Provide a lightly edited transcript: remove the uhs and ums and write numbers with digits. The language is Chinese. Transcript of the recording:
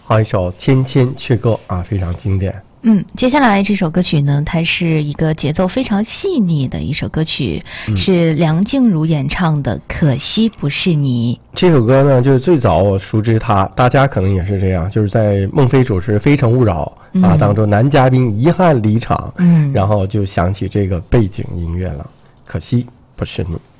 好一首《千千阙歌》啊，非常经典。 接下来这首歌曲呢，它是一个节奏非常细腻的一首歌曲，是梁静茹演唱的《可惜不是你》。 这首歌呢，就是最早我熟知它，大家可能也是这样，就是在孟非主持《非诚勿扰》当中，男嘉宾遗憾离场，然后就想起这个背景音乐了，可惜不是你。